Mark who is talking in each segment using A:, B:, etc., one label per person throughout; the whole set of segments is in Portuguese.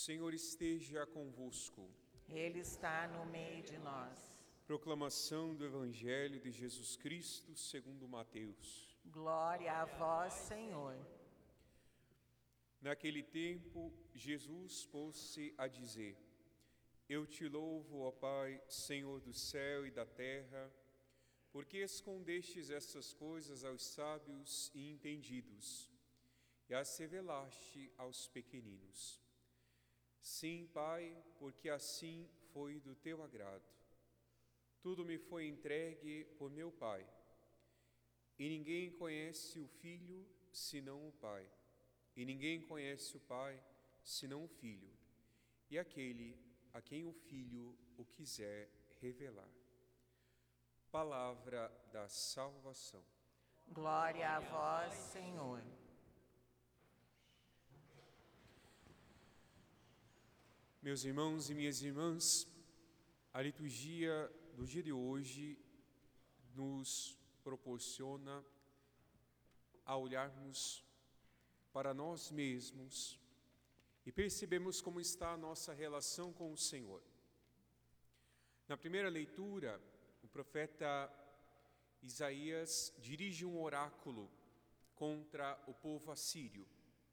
A: Senhor esteja convosco.
B: Ele está no meio de nós.
A: Proclamação do Evangelho de Jesus Cristo segundo Mateus.
B: Glória a vós, Senhor.
A: Naquele tempo, Jesus pôs-se a dizer: Eu te louvo, ó Pai, Senhor do céu e da terra, porque escondestes essas coisas aos sábios e entendidos, e as revelaste aos pequeninos. Sim, Pai, porque assim foi do teu agrado. Tudo me foi entregue por meu Pai, e ninguém conhece o Filho senão o Pai, e ninguém conhece o Pai senão o Filho, e aquele a quem o Filho o quiser revelar. Palavra da salvação.
B: Glória a vós, Senhor.
A: Meus irmãos e minhas irmãs, a liturgia do dia de hoje nos proporciona a olharmos para nós mesmos e percebemos como está a nossa relação com o Senhor. Na primeira leitura, o profeta Isaías dirige um oráculo contra o povo assírio,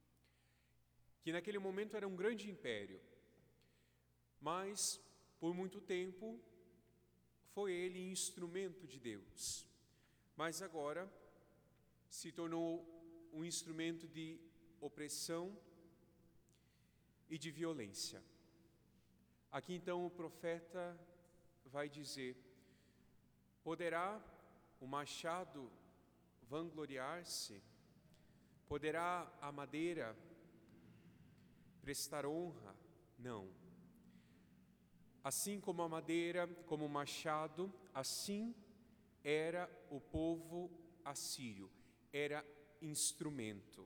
A: que naquele momento era um grande império, mas por muito tempo foi ele instrumento de Deus, mas agora se tornou um instrumento de opressão e de violência. Aqui então o profeta vai dizer: poderá o machado vangloriar-se? Poderá a madeira prestar honra? Não. Assim como a madeira, como o machado, assim era o povo assírio, era instrumento.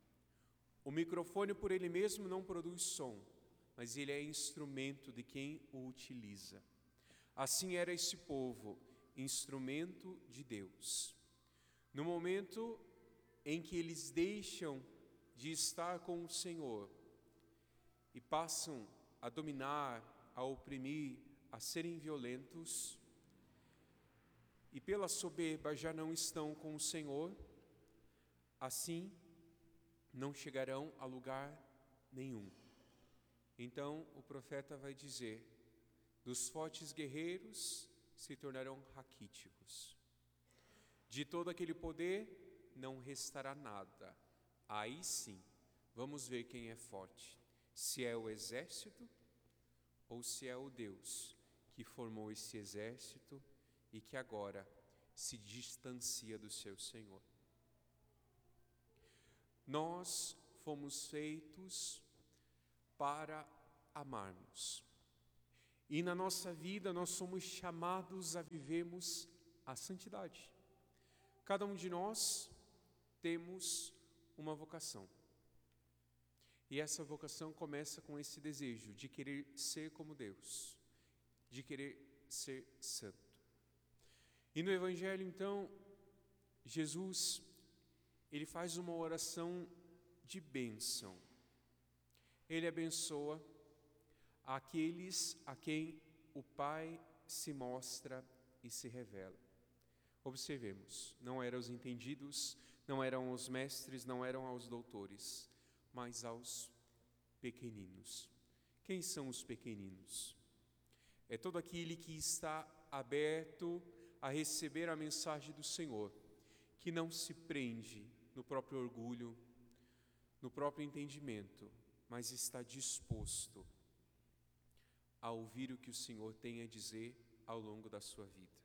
A: O microfone por ele mesmo não produz som, mas ele é instrumento de quem o utiliza. Assim era esse povo, instrumento de Deus. No momento em que eles deixam de estar com o Senhor e passam a dominar, a oprimir, a serem violentos, e pela soberba já não estão com o Senhor, assim não chegarão a lugar nenhum. Então o profeta vai dizer: dos fortes guerreiros se tornarão raquíticos, de todo aquele poder não restará nada. Aí sim, vamos ver quem é forte, se é o exército ou se é o Deus que formou esse exército e que agora se distancia do seu Senhor. Nós fomos feitos para amarmos. E na nossa vida nós somos chamados a vivermos a santidade. Cada um de nós temos uma vocação. E essa vocação começa com esse desejo de querer ser como Deus, de querer ser santo. E no Evangelho, então, Jesus, ele faz uma oração de bênção. Ele abençoa aqueles a quem o Pai se mostra e se revela. Observemos, não eram os entendidos, não eram os mestres, não eram aos doutores, mas aos pequeninos. Quem são os pequeninos? É todo aquele que está aberto a receber a mensagem do Senhor, que não se prende no próprio orgulho, no próprio entendimento, mas está disposto a ouvir o que o Senhor tem a dizer ao longo da sua vida.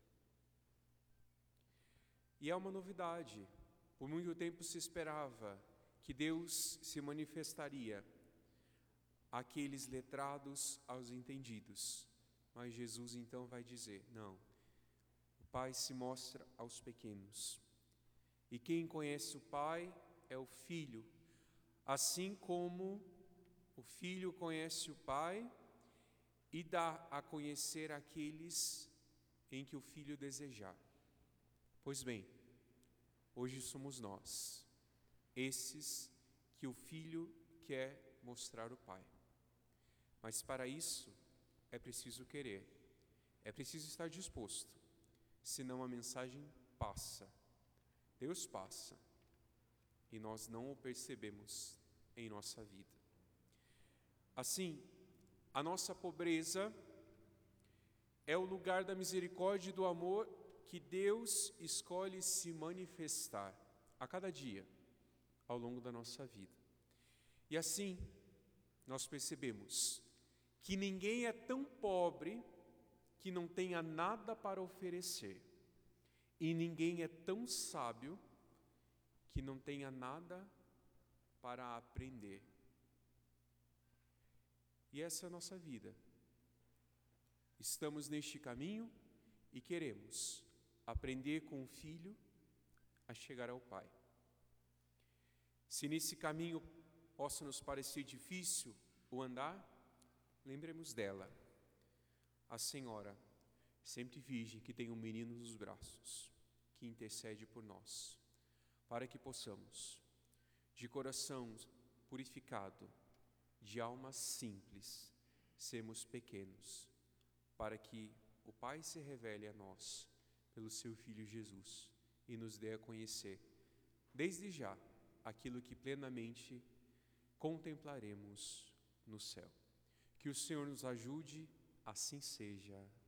A: E é uma novidade. Por muito tempo se esperava que Deus se manifestaria àqueles letrados, aos entendidos. Mas Jesus então vai dizer: não, o Pai se mostra aos pequenos. E quem conhece o Pai é o Filho, assim como o Filho conhece o Pai e dá a conhecer aqueles em que o Filho desejar. Pois bem, hoje somos nós, esses que o Filho quer mostrar o Pai. Mas para isso é preciso querer, é preciso estar disposto, senão a mensagem passa, Deus passa, e nós não o percebemos em nossa vida. Assim, a nossa pobreza é o lugar da misericórdia e do amor que Deus escolhe se manifestar a cada dia, ao longo da nossa vida. E assim, nós percebemos que ninguém é tão pobre que não tenha nada para oferecer, e ninguém é tão sábio que não tenha nada para aprender. E essa é a nossa vida. Estamos neste caminho e queremos aprender com o Filho a chegar ao Pai. Se nesse caminho possa nos parecer difícil o andar, lembremos dela, a Senhora, sempre virgem, que tem um menino nos braços, que intercede por nós, para que possamos, de coração purificado, de alma simples, sermos pequenos, para que o Pai se revele a nós pelo seu Filho Jesus e nos dê a conhecer, desde já, aquilo que plenamente contemplaremos no céu. Que o Senhor nos ajude, assim seja.